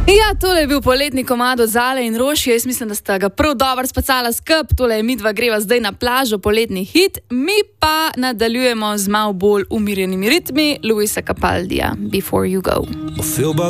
Ja, tole je bil poletni komado Zale in Roši. Jaz mislim, da sta ga prav dobro spacala skup. Tole je midva greva zdaj na plažo, poletni hit. Mi pa nadaljujemo z malo bolj umirjenimi ritmi Luisa Capaldija, Before You Go.